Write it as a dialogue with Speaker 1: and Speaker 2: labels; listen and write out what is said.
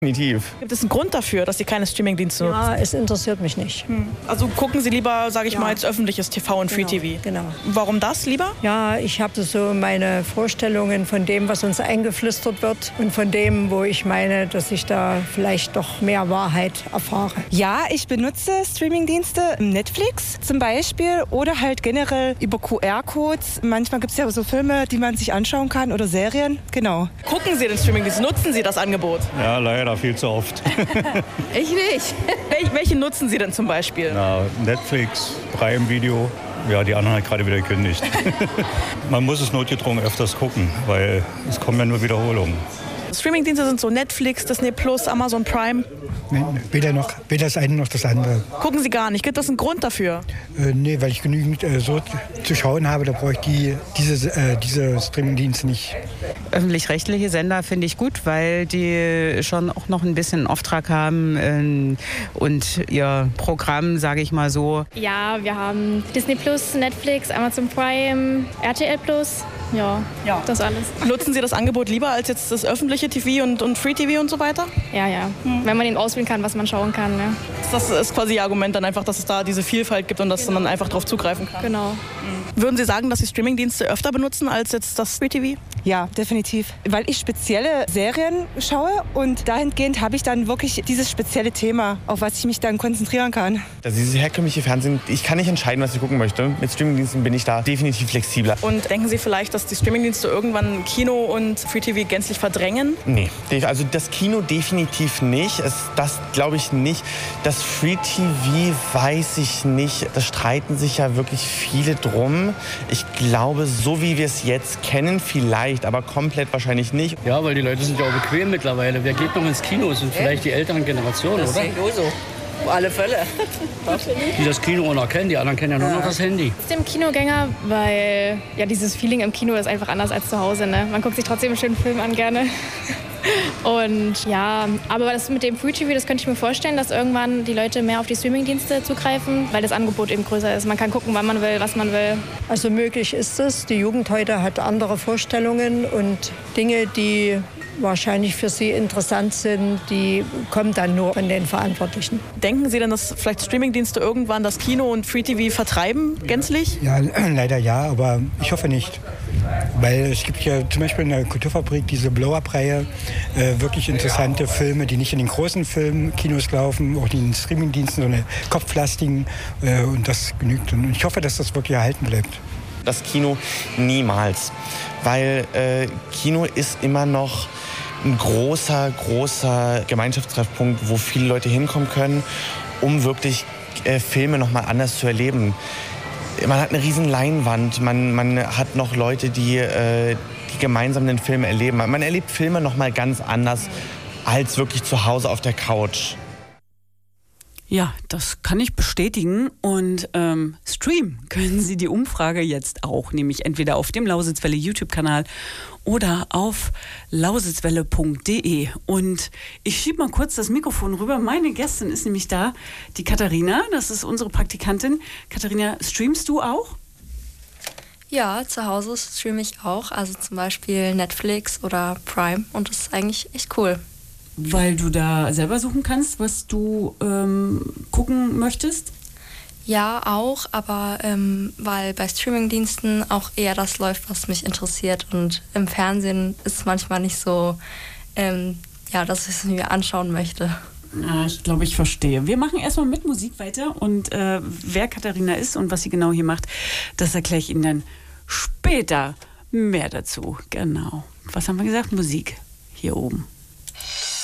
Speaker 1: Definitiv.
Speaker 2: Gibt es einen Grund dafür, dass Sie keine Streamingdienste nutzen?
Speaker 3: Ja, es interessiert mich nicht.
Speaker 2: Also gucken Sie lieber, sage ich mal, als öffentliches TV und Free TV.
Speaker 3: Genau.
Speaker 2: Warum das lieber?
Speaker 3: Ja, ich habe so meine Vorstellungen von dem, was uns eingeflüstert wird und von dem, wo ich meine, dass ich da vielleicht doch mehr Wahrheit erfahre.
Speaker 4: Ja, ich benutze Streamingdienste, Netflix zum Beispiel oder halt generell über QR-Codes. Manchmal gibt es ja so Filme, die man sich anschauen kann oder Serien. Genau.
Speaker 2: Gucken Sie den Streamingdienst? Nutzen Sie das Angebot?
Speaker 5: Ja, leider viel zu oft.
Speaker 6: Ich nicht.
Speaker 2: Welche nutzen Sie denn zum Beispiel?
Speaker 5: Na, Netflix, Prime Video. Ja, die anderen hat gerade wieder gekündigt. Man muss es notgedrungen öfters gucken, weil es kommen ja nur Wiederholungen.
Speaker 2: Streamingdienste sind so Netflix, Disney Plus, Amazon Prime.
Speaker 7: Weder das eine noch das andere.
Speaker 2: Gucken Sie gar nicht. Gibt es einen Grund dafür?
Speaker 7: Nee, weil ich genügend so zu schauen habe, da brauche ich diese Streamingdienste nicht.
Speaker 8: Öffentlich-rechtliche Sender finde ich gut, weil die schon auch noch ein bisschen Auftrag haben und ihr Programm, sage ich mal so.
Speaker 6: Ja, wir haben Disney Plus, Netflix, Amazon Prime, RTL Plus. Ja, das alles.
Speaker 2: Nutzen Sie das Angebot lieber als jetzt das öffentliche TV und Free TV und so weiter?
Speaker 6: Ja. Wenn man eben auswählen kann, was man schauen kann. Ja.
Speaker 2: Das ist quasi Ihr Argument dann einfach, dass es da diese Vielfalt gibt und dass man einfach drauf zugreifen kann.
Speaker 6: Genau.
Speaker 2: Würden Sie sagen, dass Sie Streamingdienste öfter benutzen als jetzt das Free TV?
Speaker 4: Ja, definitiv. Weil ich spezielle Serien schaue und dahingehend habe ich dann wirklich dieses spezielle Thema, auf was ich mich dann konzentrieren kann.
Speaker 1: Also dieses herkömmliche Fernsehen, ich kann nicht entscheiden, was ich gucken möchte. Mit Streamingdiensten bin ich da definitiv flexibler.
Speaker 2: Und denken Sie vielleicht, dass die Streamingdienste irgendwann Kino und Free TV gänzlich verdrängen?
Speaker 1: Nee, also das Kino definitiv nicht. Das glaube ich nicht. Das Free TV weiß ich nicht. Da streiten sich ja wirklich viele drum. Ich glaube, so wie wir es jetzt kennen, vielleicht, aber komplett wahrscheinlich nicht.
Speaker 9: Ja, weil die Leute sind ja auch bequem mittlerweile. Wer geht noch ins Kino? Das sind vielleicht die älteren Generationen, oder?
Speaker 10: So. Auf alle Fälle.
Speaker 9: Die das Kino auch noch kennen, die anderen kennen ja nur noch das Handy.
Speaker 6: Ich bin dem Kinogänger, weil ja dieses Feeling im Kino ist einfach anders als zu Hause. Ne? Man guckt sich trotzdem einen schönen Film an gerne. Und ja, aber das mit dem Free TV, das könnte ich mir vorstellen, dass irgendwann die Leute mehr auf die Streamingdienste zugreifen, weil das Angebot eben größer ist. Man kann gucken, wann man will, was man will.
Speaker 3: Also möglich ist es. Die Jugend heute hat andere Vorstellungen und Dinge, die wahrscheinlich für sie interessant sind, die kommen dann nur von den Verantwortlichen.
Speaker 2: Denken Sie denn, dass vielleicht Streamingdienste irgendwann das Kino und Free TV vertreiben, gänzlich?
Speaker 7: Ja, leider ja, aber ich hoffe nicht. Weil es gibt ja zum Beispiel in der Kulturfabrik diese Blow-Up-Reihe, wirklich interessante Filme, die nicht in den großen Filmkinos laufen, auch nicht in den Streamingdiensten, sondern kopflastigen, und das genügt. Und ich hoffe, dass das wirklich erhalten bleibt.
Speaker 1: Das Kino niemals, weil Kino ist immer noch ein großer Gemeinschaftstreffpunkt, wo viele Leute hinkommen können, um wirklich Filme noch mal anders zu erleben. Man hat eine riesen Leinwand, man hat noch Leute, die gemeinsam den Film erleben. Man erlebt Filme noch mal ganz anders als wirklich zu Hause auf der Couch.
Speaker 11: Ja, das kann ich bestätigen und streamen können Sie die Umfrage jetzt auch, nämlich entweder auf dem Lausitzwelle YouTube-Kanal oder auf lausitzwelle.de. Und ich schiebe mal kurz das Mikrofon rüber. Meine Gästin ist nämlich da, die Katharina, das ist unsere Praktikantin. Katharina, streamst du auch?
Speaker 12: Ja, zu Hause streame ich auch, also zum Beispiel Netflix oder Prime und das ist eigentlich echt cool.
Speaker 11: Weil du da selber suchen kannst, was du gucken möchtest?
Speaker 12: Ja, auch, aber weil bei Streamingdiensten auch eher das läuft, was mich interessiert. Und im Fernsehen ist es manchmal nicht so, dass ich es mir anschauen möchte.
Speaker 11: Ja, ich glaube, ich verstehe. Wir machen erstmal mit Musik weiter und wer Katharina ist und was sie genau hier macht, das erkläre ich Ihnen dann später mehr dazu. Genau. Was haben wir gesagt? Musik hier oben.